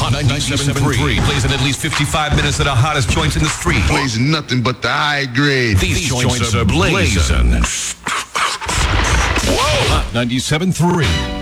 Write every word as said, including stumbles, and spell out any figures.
Hot ninety-seven point three plays in at least fifty-five minutes of the hottest joints in the street. Plays nothing but the high grade. These, These joints, joints are blazing. Whoa! Hot ninety-seven point three.